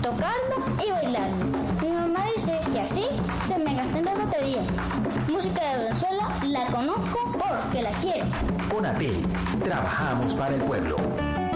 tocarlo y bailarlo. Mi mamá dice que así se me gastan las baterías. Música de Venezuela la conozco porque la quiero. Con ATEL, trabajamos para el pueblo.